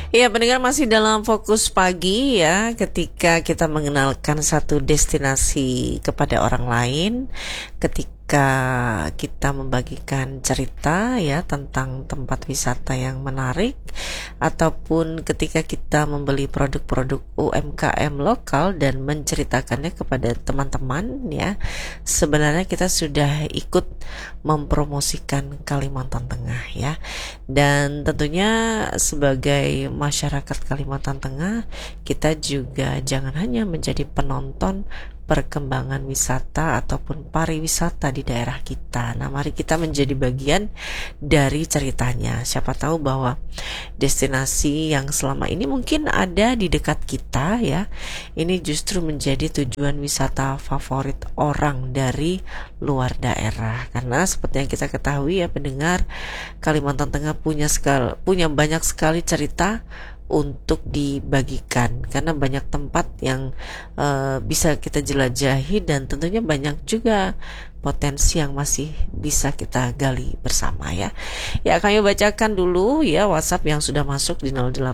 Ya, pendengar masih dalam fokus pagi ya, ketika kita mengenalkan satu destinasi kepada orang lain, ketika kita membagikan cerita ya tentang tempat wisata yang menarik, ataupun ketika kita membeli produk-produk UMKM lokal dan menceritakannya kepada teman-teman ya, sebenarnya kita sudah ikut mempromosikan Kalimantan Tengah ya. Dan tentunya sebagai masyarakat Kalimantan Tengah, kita juga jangan hanya menjadi penonton perkembangan wisata ataupun pariwisata di daerah kita. Nah, mari kita menjadi bagian dari ceritanya. Siapa tahu bahwa destinasi yang selama ini mungkin ada di dekat kita ya, ini justru menjadi tujuan wisata favorit orang dari luar daerah. Karena seperti yang kita ketahui ya pendengar, Kalimantan Tengah punya banyak sekali cerita untuk dibagikan, karena banyak tempat yang bisa kita jelajahi, dan tentunya banyak juga potensi yang masih bisa kita gali bersama ya. Ya, kami bacakan dulu ya WhatsApp yang sudah masuk di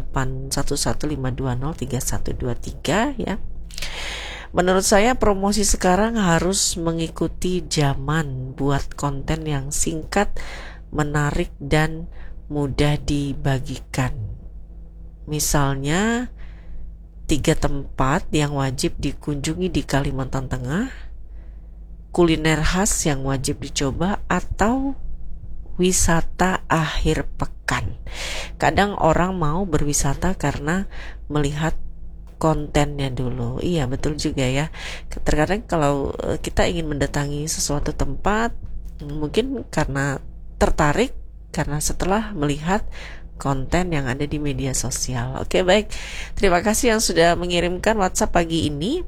081152032123 ya. Menurut saya promosi sekarang harus mengikuti zaman, buat konten yang singkat, menarik dan mudah dibagikan. Misalnya 3 tempat yang wajib dikunjungi di Kalimantan Tengah, kuliner khas yang wajib dicoba, atau wisata akhir pekan. Kadang orang mau berwisata karena melihat kontennya dulu. Iya, betul juga ya. Terkadang kalau kita ingin mendatangi sesuatu tempat, mungkin karena tertarik, karena setelah melihat konten yang ada di media sosial. Oke, baik. Terima kasih yang sudah mengirimkan WhatsApp pagi ini.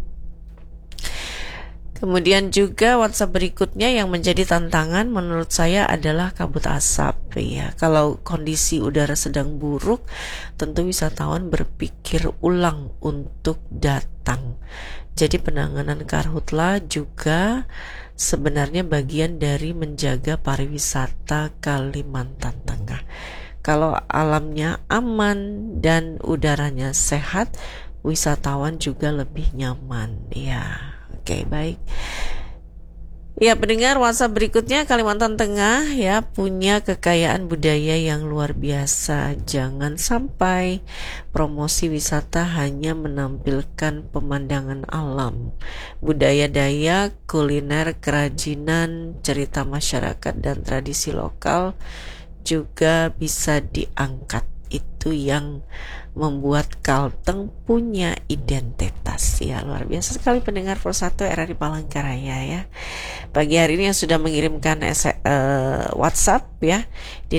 Kemudian juga WhatsApp berikutnya yang menjadi tantangan menurut saya adalah kabut asap ya. Kalau kondisi udara sedang buruk, tentu wisatawan berpikir ulang untuk datang. Jadi penanganan karhutla juga sebenarnya bagian dari menjaga pariwisata Kalimantan Tengah. Kalau alamnya aman dan udaranya sehat, wisatawan juga lebih nyaman ya. Oke, baik. Ya, pendengar, WhatsApp berikutnya, Kalimantan Tengah ya punya kekayaan budaya yang luar biasa. Jangan sampai promosi wisata hanya menampilkan pemandangan alam. Budaya Dayak, kuliner, kerajinan, cerita masyarakat dan tradisi lokal juga bisa diangkat. Itu yang membuat Kalteng punya identitas ya. Luar biasa sekali pendengar Pro1 RRI Palangkaraya ya. Pagi hari ini yang sudah mengirimkan WhatsApp ya di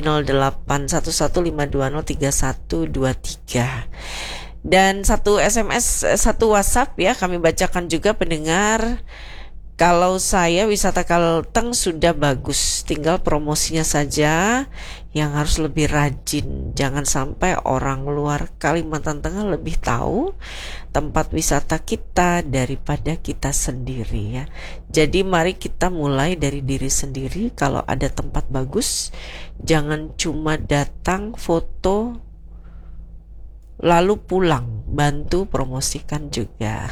081152032123, dan satu SMS, satu WhatsApp ya kami bacakan juga pendengar. Kalau saya wisata Kalteng sudah bagus, tinggal promosinya saja yang harus lebih rajin. Jangan sampai orang luar Kalimantan Tengah lebih tahu tempat wisata kita daripada kita sendiri ya. Jadi mari kita mulai dari diri sendiri. Kalau ada tempat bagus, jangan cuma datang foto lalu pulang, bantu promosikan juga.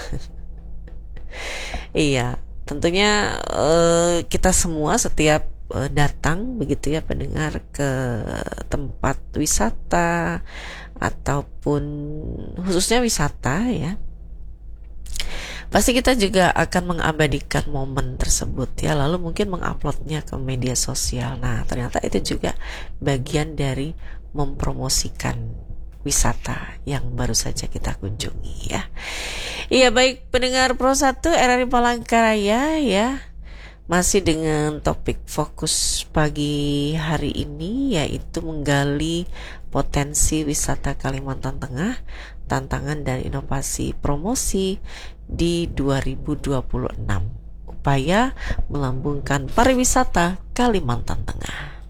Iya. Tentunya kita semua setiap datang begitu ya pendengar ke tempat wisata ataupun khususnya wisata ya, pasti kita juga akan mengabadikan momen tersebut ya, lalu mungkin menguploadnya ke media sosial. Nah, ternyata itu juga bagian dari mempromosikan wisata yang baru saja kita kunjungi ya. Iya, baik pendengar Pro1 RRI Palangkaraya ya. Masih dengan topik fokus pagi hari ini, yaitu menggali potensi wisata Kalimantan Tengah, tantangan dan inovasi promosi di 2026. Upaya melambungkan pariwisata Kalimantan Tengah.